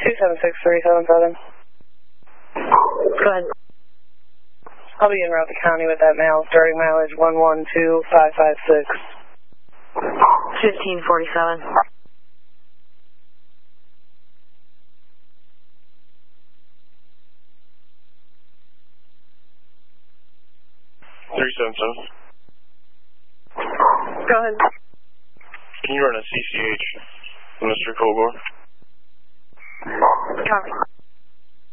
276377. Go ahead. I'll be en route to county with that mail, starting mileage 112556. 1547. Go ahead. Can you run a CCH, Mr. Colgore? Copy.